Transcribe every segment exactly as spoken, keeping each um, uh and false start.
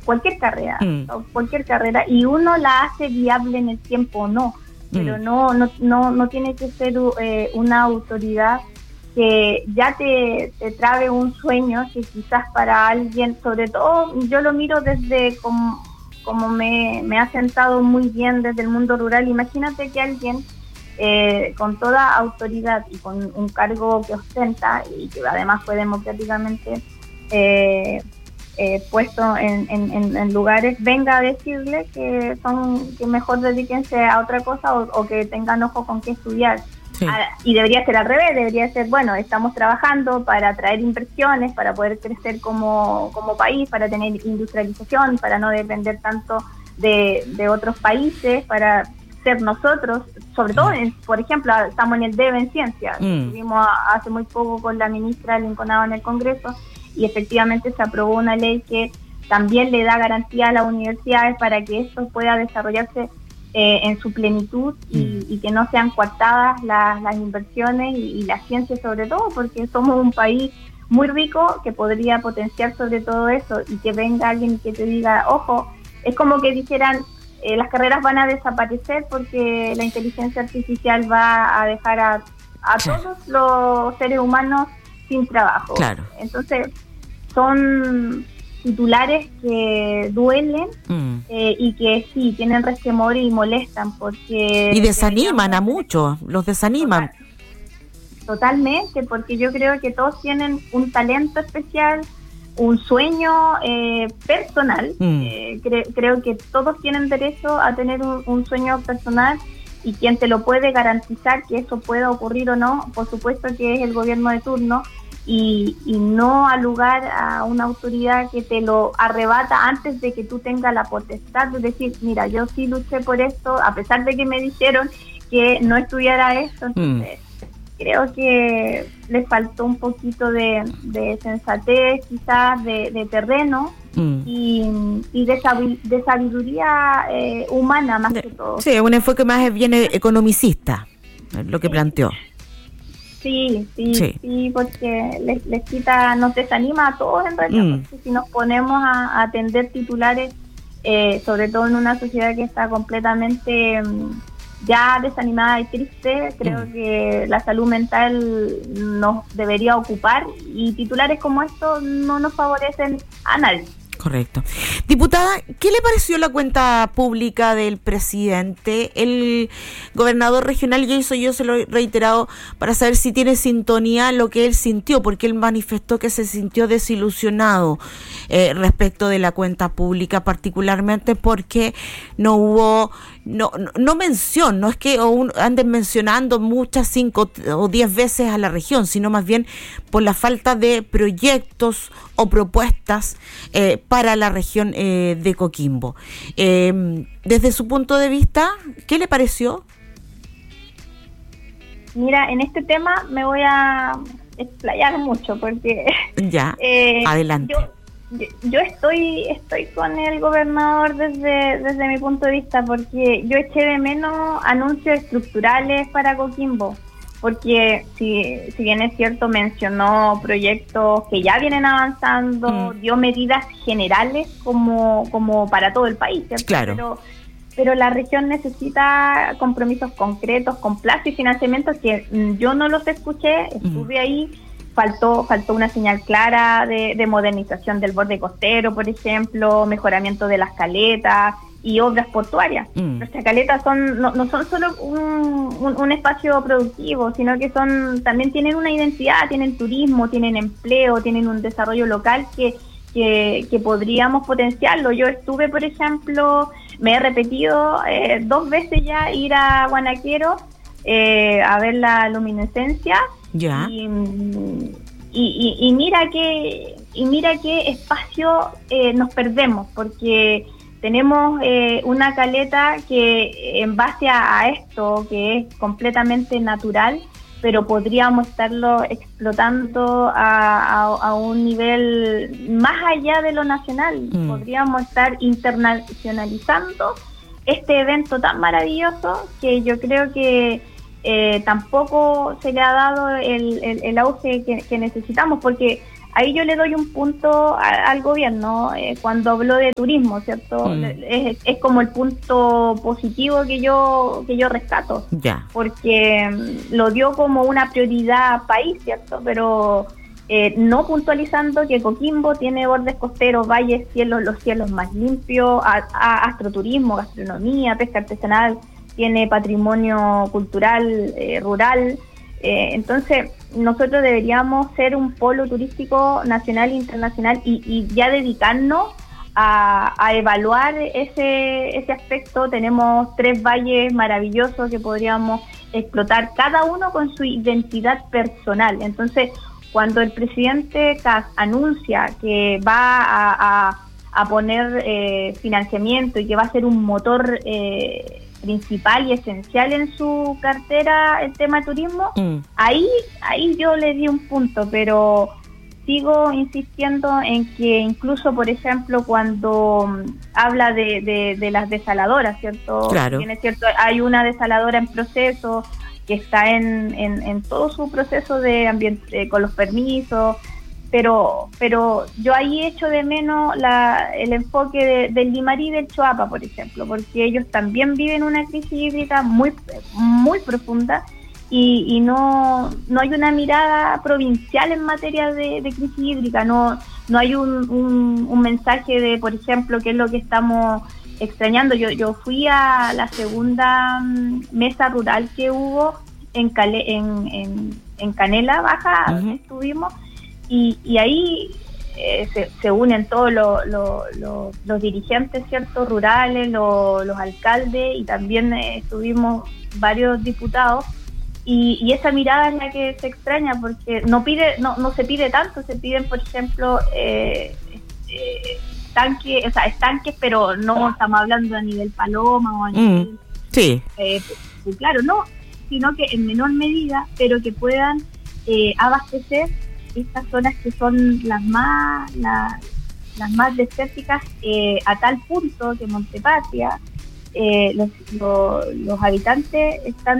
cualquier carrera, mm. o cualquier carrera, y uno la hace viable en el tiempo o no, pero mm. no, no, no, no tiene que ser eh, una autoridad que ya te, te trabe un sueño que quizás para alguien, sobre todo yo lo miro desde como, como me, me ha sentado muy bien desde el mundo rural. Imagínate que alguien eh, con toda autoridad y con un cargo que ostenta y que además fue democráticamente eh, eh, puesto en, en, en lugares, venga a decirle que son que mejor dedíquense a otra cosa o, o que tengan ojo con qué estudiar. Sí. Y debería ser al revés, debería ser, bueno, estamos trabajando para atraer inversiones, para poder crecer como, como país, para tener industrialización, para no depender tanto de, de otros países, para ser nosotros, sobre todo, en, por ejemplo, estamos en el D E B en ciencia, mm. estuvimos hace muy poco con la ministra Lincolnado en el Congreso y efectivamente se aprobó una ley que también le da garantía a las universidades para que esto pueda desarrollarse Eh, en su plenitud y, mm. y que no sean coartadas las, las inversiones y, y la ciencia sobre todo, porque somos un país muy rico que podría potenciar sobre todo eso y que venga alguien y que te diga, ojo, es como que dijeran eh, las carreras van a desaparecer porque la inteligencia artificial va a dejar a, a claro. todos los seres humanos sin trabajo. Claro. Entonces son titulares que duelen mm. eh, y que sí, tienen resquemor y molestan porque... Y desaniman a muchos, los desaniman. Total, totalmente, porque yo creo que todos tienen un talento especial, un sueño eh, personal. Mm. Eh, cre- creo que todos tienen derecho a tener un, un sueño personal y quien te lo puede garantizar que eso pueda ocurrir o no, por supuesto que es el gobierno de turno. Y, y no al lugar a una autoridad que te lo arrebata antes de que tú tengas la potestad de decir, mira, yo sí luché por esto, a pesar de que me dijeron que no estudiara esto. Entonces, mm. creo que le faltó un poquito de, de sensatez, quizás, de, de terreno mm. y, y de, sabi- de sabiduría eh, humana más de, que todo. Sí, un enfoque más bien economicista, lo que sí. planteó. Sí, sí, sí, sí, porque les, les quita, nos desanima a todos en realidad, mm. porque si nos ponemos a, a atender titulares, eh, sobre todo en una sociedad que está completamente um, ya desanimada y triste, creo mm. que la salud mental nos debería ocupar y titulares como estos no nos favorecen a nadie. Correcto. Diputada, ¿qué le pareció la cuenta pública del presidente? El gobernador regional ya hizo, yo se lo he reiterado, para saber si tiene sintonía lo que él sintió, porque él manifestó que se sintió desilusionado eh, respecto de la cuenta pública, particularmente porque no hubo, no, no, no mención, no es que un, anden mencionando muchas, cinco o diez veces a la región, sino más bien por la falta de proyectos o propuestas eh, para la región eh, de Coquimbo. Eh, desde su punto de vista, ¿qué le pareció? Mira, en este tema me voy a explayar mucho porque... Ya, eh, adelante. Yo, yo, yo estoy estoy con el gobernador desde, desde mi punto de vista porque yo eché de menos anuncios estructurales para Coquimbo. Porque si, si bien es cierto, mencionó proyectos que ya vienen avanzando, mm. dio medidas generales como, como para todo el país, ¿cierto? Claro. Pero, pero la región necesita compromisos concretos, con plazo y financiamiento que yo no los escuché, estuve mm. ahí, faltó faltó una señal clara de, de modernización del borde costero, por ejemplo, mejoramiento de las caletas y obras portuarias. Mm. Nuestras caletas son no, no son solo un, un, un espacio productivo, sino que son también tienen una identidad, tienen turismo, tienen empleo, tienen un desarrollo local que, que, que podríamos potenciarlo. Yo estuve, por ejemplo, me he repetido eh, dos veces ya ir a Guanaquero eh, a ver la luminescencia. Ya. Y, y, y, y mira qué y mira qué espacio eh, nos perdemos, porque tenemos eh, una caleta que en base a, a esto, que es completamente natural, pero podríamos estarlo explotando a, a, a un nivel más allá de lo nacional. Mm. Podríamos estar internacionalizando este evento tan maravilloso que yo creo que eh, tampoco se le ha dado el, el, el auge que, que necesitamos, porque ahí yo le doy un punto a, al gobierno eh, cuando habló de turismo, ¿cierto? Mm. Es, es como el punto positivo que yo que yo rescato, ya. Porque lo dio como una prioridad país, ¿cierto? Pero eh, no puntualizando que Coquimbo tiene bordes costeros, valles, cielos, los cielos más limpios, a, a astroturismo, gastronomía, pesca artesanal, tiene patrimonio cultural, eh, rural. Eh, entonces, nosotros deberíamos ser un polo turístico nacional e internacional y, y ya dedicarnos a, a evaluar ese, ese aspecto. Tenemos tres valles maravillosos que podríamos explotar, cada uno con su identidad personal. Entonces, cuando el presidente Kast anuncia que va a, a, a poner eh, financiamiento y que va a ser un motor eh, principal y esencial en su cartera el tema turismo, mm. ahí ahí yo le di un punto, pero sigo insistiendo en que incluso, por ejemplo, cuando um, habla de, de, de las desaladoras, ¿cierto? Claro. Bien, es cierto, hay una desaladora en proceso que está en, en, en todo su proceso de ambiente, con los permisos, pero pero yo ahí echo de menos la, el enfoque de, del Limarí y del Choapa, por ejemplo, porque ellos también viven una crisis hídrica muy muy profunda y, y no no hay una mirada provincial en materia de, de crisis hídrica, no no hay un, un, un mensaje de, por ejemplo, qué es lo que estamos extrañando. Yo yo fui a la segunda mesa rural que hubo en Cale, en, en, en Canela Baja, uh-huh. donde estuvimos. Y, y ahí eh, se, se unen todos lo, lo, lo, los dirigentes, ciertos rurales, lo, los alcaldes, y también eh, estuvimos varios diputados, y, y esa mirada es la que se extraña, porque no pide no no se pide tanto, se piden, por ejemplo, eh, eh, tanques, o sea, estanques, pero no estamos hablando a nivel Paloma o a nivel... Mm, sí. Eh, pues, claro, no, sino que en menor medida, pero que puedan eh, abastecer estas zonas que son las más la, las más desérticas, eh, a tal punto que Montepatria, eh, los, los, los habitantes están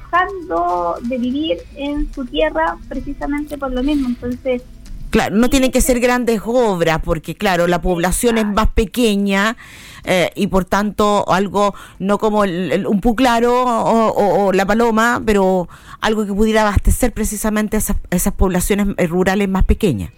dejando de vivir en su tierra precisamente por lo mismo. Entonces, claro, no tienen que ser grandes obras porque, claro, la población es más pequeña eh, y, por tanto, algo no como el, el, un Puclaro o, o, o La Paloma, pero algo que pudiera abastecer precisamente esas, esas poblaciones rurales más pequeñas.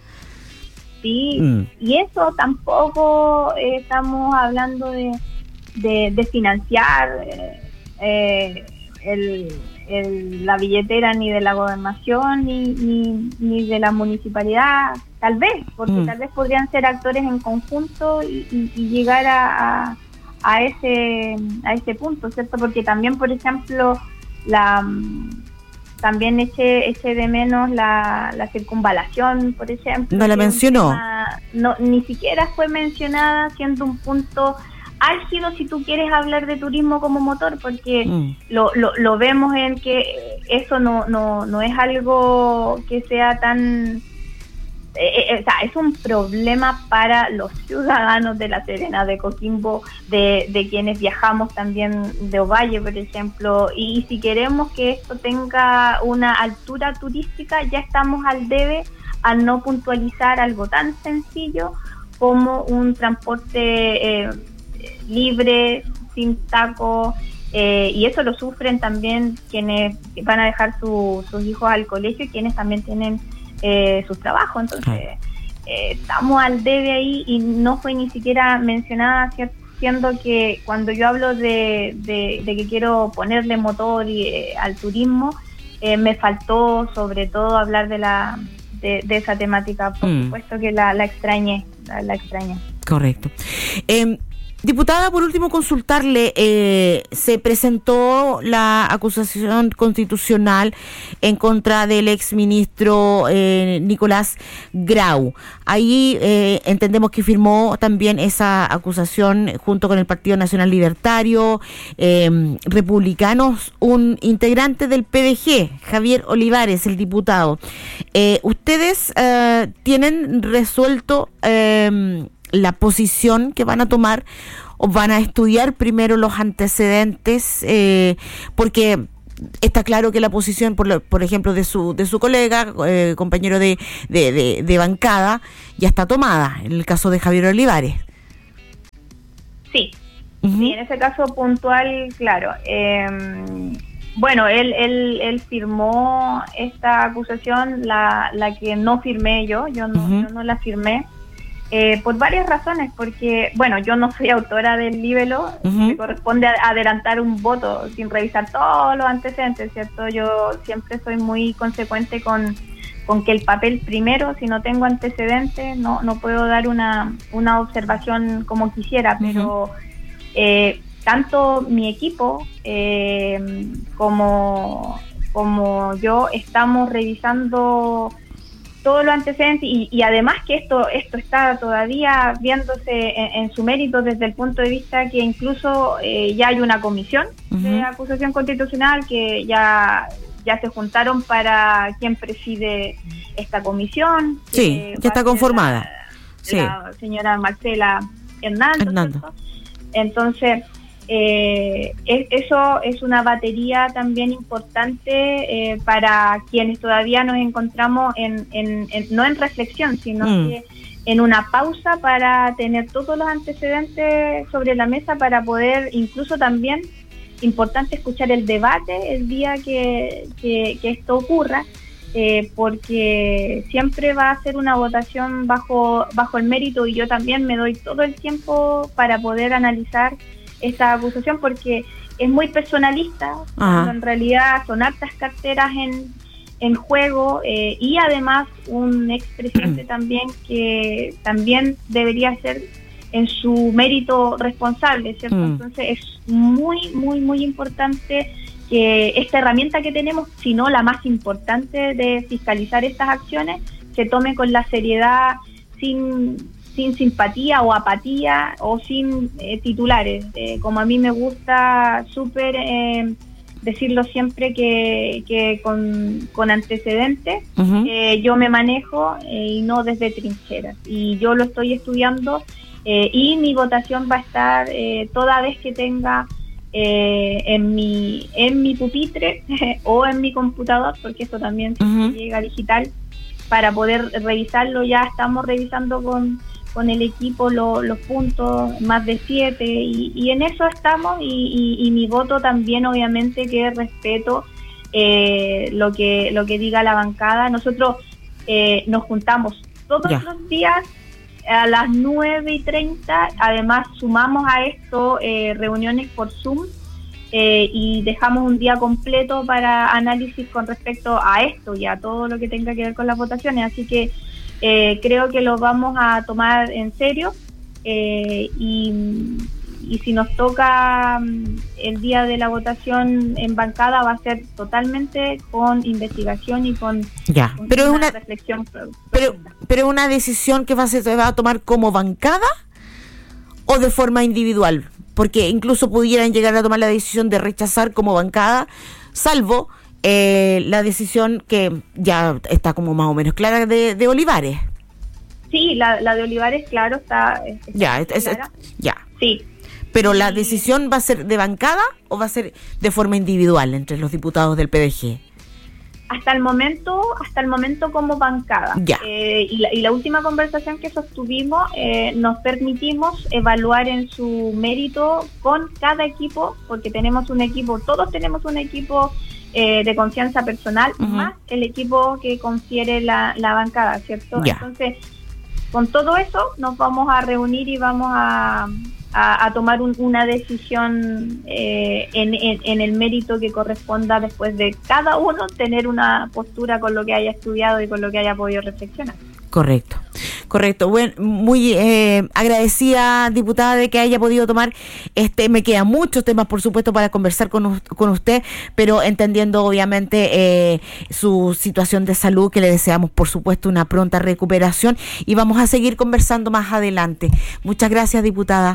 Sí, mm. y eso tampoco eh, estamos hablando de, de, de financiar eh, eh, el... El, la billetera ni de la gobernación ni, ni, ni de la municipalidad, tal vez, porque mm. tal vez podrían ser actores en conjunto y, y, y llegar a, a, a ese a ese punto, ¿cierto? Porque también, por ejemplo, la también eché, eché de menos la, la circunvalación, por ejemplo. No la mencionó. Tema, no, ni siquiera fue mencionada, siendo un punto álgido si tú quieres hablar de turismo como motor, porque mm. lo, lo, lo vemos en que eso no no no es algo que sea tan eh, eh, o sea, es un problema para los ciudadanos de La Serena, de Coquimbo, de, de quienes viajamos también de Ovalle, por ejemplo, y, y si queremos que esto tenga una altura turística, ya estamos al debe a no puntualizar algo tan sencillo como un transporte eh, libre, sin taco, eh, y eso lo sufren también quienes van a dejar su, sus hijos al colegio y quienes también tienen eh, sus trabajos. Entonces eh, estamos al debe ahí y no fue ni siquiera mencionada, siendo que cuando yo hablo de, de, de que quiero ponerle motor y, eh, al turismo, eh, me faltó sobre todo hablar de la de, de esa temática. Por mm. supuesto que la, la extrañé, la, la extrañé. Correcto. Eh, Diputada, por último, consultarle, eh, se presentó la acusación constitucional en contra del exministro eh, Nicolás Grau. Ahí eh, entendemos que firmó también esa acusación junto con el Partido Nacional Libertario, eh, Republicanos, un integrante del P D G, Javier Olivares, el diputado. Eh, ¿Ustedes eh, tienen resuelto eh, la posición que van a tomar o van a estudiar primero los antecedentes? Eh, porque está claro que la posición, por, lo, por ejemplo, de su de su colega, eh, compañero de, de, de, de bancada, ya está tomada, en el caso de Javier Olivares. Sí, uh-huh. sí, en ese caso puntual, claro. Eh, bueno, él, él él firmó esta acusación, la, la que no firmé yo, yo no, uh-huh. yo no la firmé. Eh, por varias razones, porque, bueno, yo no soy autora del libelo, uh-huh. me corresponde a, adelantar un voto sin revisar todos los antecedentes, ¿cierto? Yo siempre soy muy consecuente con, con que el papel primero, si no tengo antecedentes, no no puedo dar una, una observación como quisiera, uh-huh. pero eh, tanto mi equipo eh, como, como yo estamos revisando todos los antecedentes y, y además que esto esto está todavía viéndose en, en su mérito desde el punto de vista que incluso eh, ya hay una comisión uh-huh. de acusación constitucional que ya ya se juntaron para quién preside esta comisión. Sí, eh, ya está conformada. La, sí. la señora Marcela Hernando. Hernando. Entonces, Eh, es, eso es una batería también importante eh, para quienes todavía nos encontramos en, en, en no en reflexión, sino mm. que en una pausa para tener todos los antecedentes sobre la mesa para poder, incluso también, importante escuchar el debate el día que, que, que esto ocurra, eh, porque siempre va a ser una votación bajo, bajo el mérito y yo también me doy todo el tiempo para poder analizar esta acusación porque es muy personalista, en realidad son hartas carteras en, en juego eh, y además un expresidente también que también debería ser en su mérito responsable, ¿cierto? Mm. Entonces es muy, muy, muy importante que esta herramienta que tenemos, si no la más importante de fiscalizar estas acciones, se tome con la seriedad sin... sin simpatía o apatía o sin eh, titulares, eh, como a mí me gusta súper eh, decirlo siempre que, que con, con antecedentes uh-huh. eh, yo me manejo eh, y no desde trincheras y yo lo estoy estudiando eh, y mi votación va a estar eh, toda vez que tenga eh, en mi en mi pupitre o en mi computador, porque eso también uh-huh. llega digital para poder revisarlo. Ya estamos revisando con con el equipo lo, los puntos, más de siete, y, y en eso estamos, y, y, y mi voto también obviamente que respeto eh, lo que lo que diga la bancada. Nosotros eh, nos juntamos todos yeah. los días a las nueve y treinta, además sumamos a esto eh, reuniones por Zoom eh, y dejamos un día completo para análisis con respecto a esto y a todo lo que tenga que ver con las votaciones, así que Eh, creo que lo vamos a tomar en serio eh, y, y si nos toca el día de la votación en bancada va a ser totalmente con investigación y con, ya. con pero una, una reflexión. Pero, pero una decisión que va a, ser, va a tomar como bancada o de forma individual, porque incluso pudieran llegar a tomar la decisión de rechazar como bancada, salvo Eh, la decisión que ya está como más o menos clara de, de Olivares. Sí, la, la de Olivares, claro, está, está ya, es, es, ya. Sí. Pero la decisión va a ser de bancada o va a ser de forma individual entre los diputados del P D G. Hasta el momento, hasta el momento como bancada. Ya. Eh, y, la, y la última conversación que sostuvimos, eh, nos permitimos evaluar en su mérito con cada equipo, porque tenemos un equipo, todos tenemos un equipo Eh, de confianza personal, uh-huh. más el equipo que confiere la, la bancada, ¿cierto? Yeah. Entonces, con todo eso nos vamos a reunir y vamos a, a, a tomar un, una decisión eh, en, en, en el mérito que corresponda después de cada uno tener una postura con lo que haya estudiado y con lo que haya podido reflexionar. Correcto, correcto. Bueno, muy eh, agradecida, diputada, de que haya podido tomar este. Me quedan muchos temas, por supuesto, para conversar con, con usted, pero entendiendo obviamente eh, su situación de salud, que le deseamos, por supuesto, una pronta recuperación y vamos a seguir conversando más adelante. Muchas gracias, diputada.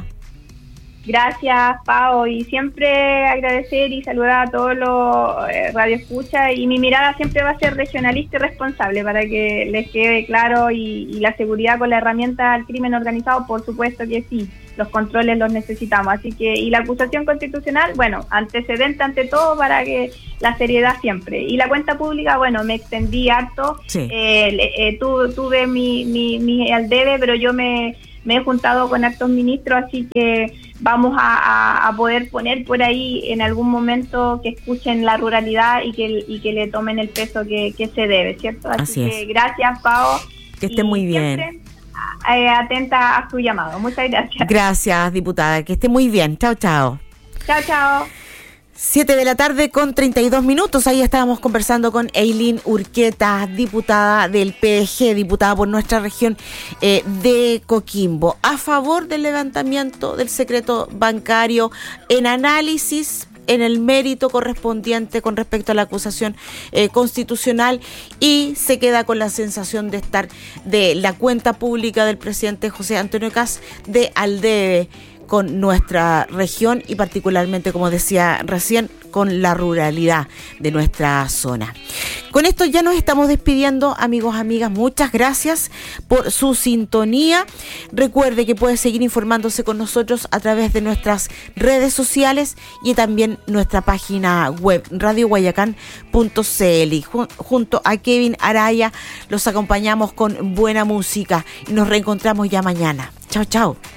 Gracias, Pao, y siempre agradecer y saludar a todos los eh, radioescuchas, y mi mirada siempre va a ser regionalista y responsable para que les quede claro, y, y la seguridad con la herramienta del crimen organizado, por supuesto que sí. los controles los necesitamos. Así que, y la acusación constitucional, bueno, antecedente ante todo para que la seriedad siempre. Y la cuenta pública, bueno, me extendí harto, sí. eh, eh, tu, tuve mi, mi, mi al debe, pero yo me, me he juntado con hartos ministros, así que vamos a, a, a poder poner por ahí en algún momento que escuchen la ruralidad y que, y que le tomen el peso que, que se debe, ¿cierto? Así, Así que es. Gracias, Pao. Que esté muy bien. Eh, atenta a su llamado. Muchas gracias. Gracias, diputada. Que esté muy bien. Chao, chao. Chao, chao. Siete de la tarde con treinta y dos minutos. Ahí estábamos conversando con Eileen Urqueta, diputada del P D G, diputada por nuestra región eh, de Coquimbo, a favor del levantamiento del secreto bancario, en análisis en el mérito correspondiente con respecto a la acusación eh, constitucional, y se queda con la sensación de estar de la cuenta pública del presidente José Antonio Kast de al debe con nuestra región y particularmente, como decía recién, con la ruralidad de nuestra zona. Con esto ya nos estamos despidiendo, amigos, amigas. Muchas gracias por su sintonía. Recuerde que puede seguir informándose con nosotros a través de nuestras redes sociales y también nuestra página web radio guayacán punto c l. Junto a Kevin Araya los acompañamos con buena música y nos reencontramos ya mañana. Chao, chao.